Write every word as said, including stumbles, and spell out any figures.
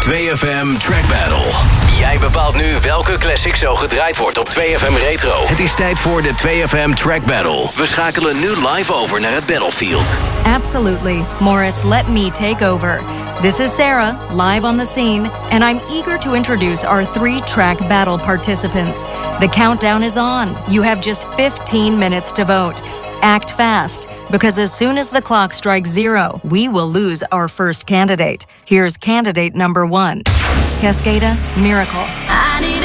twee F M Track Battle. Jij bepaalt nu welke classic zo gedraaid wordt op twee F M Retro. Het is tijd voor de twee F M Track Battle. We schakelen nu live over naar het battlefield. Absolutely. Morris, let me take over. This is Sarah, live on the scene, and I'm eager to introduce our three-track battle participants. The countdown is on. You have just fifteen minutes to vote. Act fast, because as soon as the clock strikes zero, we will lose our first candidate. Here's candidate number one. Cascada, Miracle.